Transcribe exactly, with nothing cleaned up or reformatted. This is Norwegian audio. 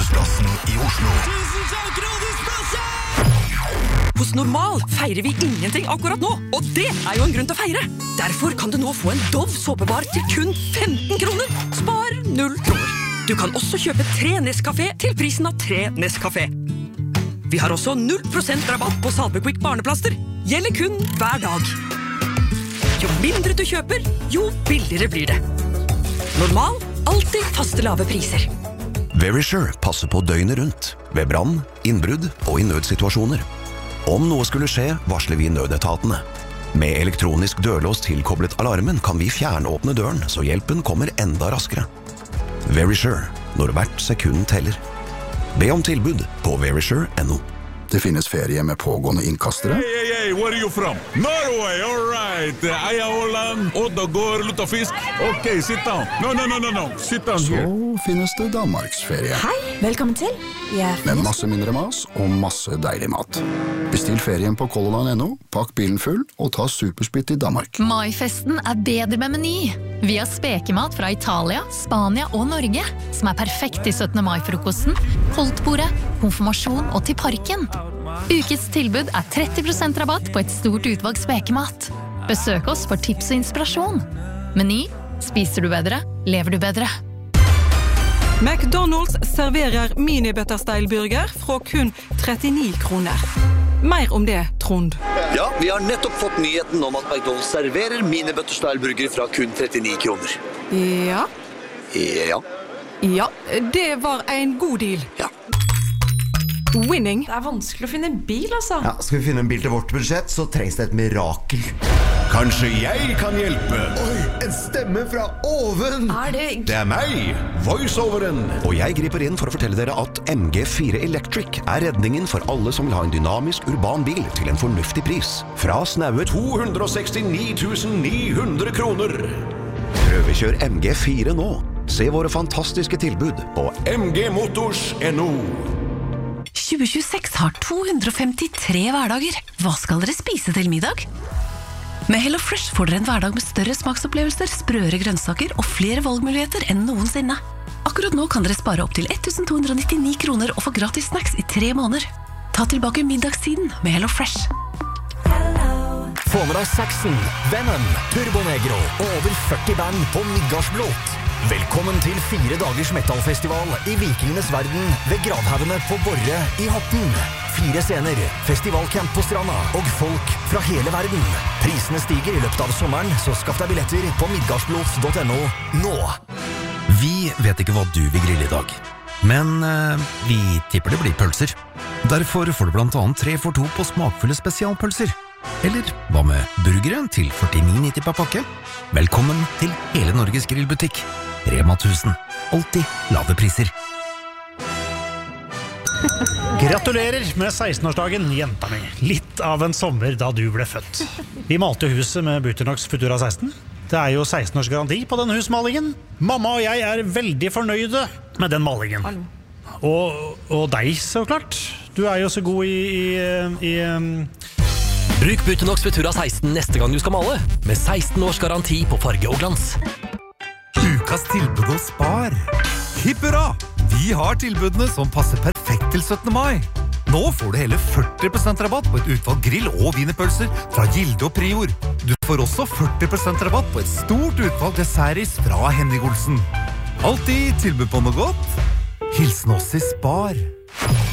Rådhusplassen i Oslo. Tusen takk, Rådhusplassen! Hos Normal feirer vi ingenting akkurat nå, og det er jo en grunn til å feire. Derfor kan du nå få en Dove såpebar til kun femten kroner. Spar null kroner. Du kan også kjøpe tre Nescafé til prisen av tre Nescafé. Vi har også null prosent rabatt på Salvequick barneplaster. Gjelder kun hver dag. Jo mindre du kjøper, jo billigere blir det. Normal, alltid faste lave priser. Verisure passer på døgnet rundt, ved brann, innbrudd og i nødsituasjoner. Om noe skulle skje, varsler vi nødetatene. Med elektronisk dørlås tilkoblet alarmen kan vi fjernåpne døren, så hjelpen kommer enda raskere. Verisure, når hvert sekund teller. Be om tilbud på verisure punktum no. Det finnes ferie med pågående innkastere. Hey, hey, hey, where are you from? Norway, all right. Eia Holland, Oddagård, Luttafisk. Ok, sit down. No, no, no, no, no. Sit down here. Så finnes det Danmarksferie. Hei, velkommen til. Med masse mindre mas og masse deilig mat. Bestill ferien på Color Line punktum no, pakk bilen full og ta supersplitt i Danmark. Maifesten er bedre med Meny. Vi har spekemat fra Italia, Spania og Norge, som er perfekt til syttende mai-frokosten, koldtbordet, konfirmasjon og til parken. Ukets tilbud er tretti prosent rabatt på et stort utvalg spekemat. Besøk oss for tips og inspirasjon. Meny, spiser du bedre, lever du bedre. McDonald's serverer mini-butterstyle-burger fra kun trettini kroner. Mer om det, Trond. Ja, vi har nettopp fått nyheten om at McDonald's serverer mini-butterstyle-burger fra kun trettini kroner. Ja. Ja. Ja, det var en god deal. Ja. Winning. Det er vanskelig å finne bil, altså. Ja, skal vi finne en bil til vårt budsjett, så trengs det et mirakel. Kanskje jeg kan hjelpe? Oi, en stemme fra oven! Er det... Det er meg, voiceoveren. Og jeg griper inn for å fortelle dere at M G fire Electric er redningen for alle som vil ha en dynamisk urban bil til en fornuftig pris. Fra snaue to hundre sekstini tusen ni hundre kroner. Prøvekjør M G fire nå. Se våre fantastiske tilbud på m g motors punktum no. tjue tjueseks har to hundre femtitre hverdager. Hva skal dere spise til middag? Med Hello Fresh får dere en hverdag med større smaksopplevelser, sprøere grønnsaker og flere valgmuligheter enn noensinne. Akkurat nå kan dere spare opp til to hundre nittini kroner og få gratis snacks i tre måneder. Ta tilbake middagstiden med Hello Fresh. Få med deg Saxon, Venom, Turbo Negro og over førti band på Midgardsblot. Velkommen til fire dagers metalfestival i Vikingenes verden ved Gravhaugene på Borre i Horten. Fire scener, festivalcamp på stranda og folk fra hele verden. Prisene stiger i løpet av sommeren, så skaff deg billetter på midgardsblot punktum no nå. Vi vet ikke hva du vil grille i dag, men uh, vi tipper det blir pølser. Derfor får du blant annet tre for to på smakfulle spesialpølser. Eller hva med burgere til førtini nitti per pakke? Velkommen til hele Norges grillbutikk. Rema tusen. Alltid lave priser. Gratulerer med sekstenårsdagen, jenta mi. Litt av en sommer da du ble født. Vi malte huset med Buternox Futura seksten. Det er jo seksten års garanti på denne husmalingen. Mamma og jeg er veldig fornøyde med den malingen. Og, og deg, så klart. Du er jo så god i... i, i Bruk Buternox Futura seksten neste gang du skal male, med seksten års garanti på farge og glans. Ukas tilbud hos Spar. Hipp hurra! Vi har tilbudene som passer perfekt til syttende mai. Nå får du hele førti prosent rabatt på et utvalg grill- og wienerpølser fra Gilde og Prior. Du får også førti prosent rabatt på et stort utvalg dessertis fra Henning Olsen. Alltid tilbud på noe godt. Hilsen oss i Spar.